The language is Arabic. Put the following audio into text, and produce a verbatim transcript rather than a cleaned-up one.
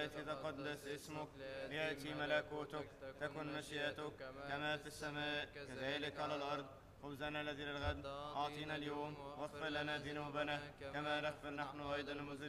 يتقدس اسمك، يأتي ملكوتك، تكن مشيئتك كما في السماء كذلك على الأرض. خبزنا الذي للغد أعطينا اليوم، واغفر لنا ذنوبنا كما نغفر نحن أيضا المذنبين